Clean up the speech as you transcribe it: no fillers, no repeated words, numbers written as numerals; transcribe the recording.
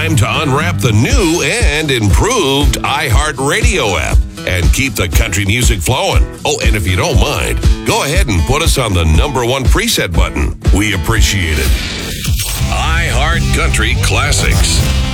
time to unwrap the new and improved iHeartRadio app and keep the country music flowing. Oh, and if you don't mind, go ahead and put us on the #1 preset button. We appreciate it. iHeart Country Classics.